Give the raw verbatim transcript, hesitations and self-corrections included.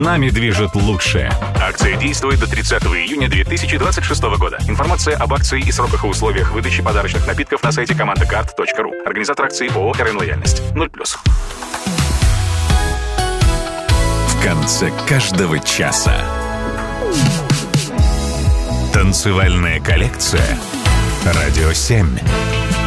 Нами движет лучшее. Акция действует до тридцатого июня две тысячи двадцать шестого года. Информация об акции и сроках и условиях выдачи подарочных напитков на сайте команда карт точка ру. Организатор акции ООО «РН Лояльность». ноль плюс. В конце каждого часа. Танцевальная коллекция. Радио семь.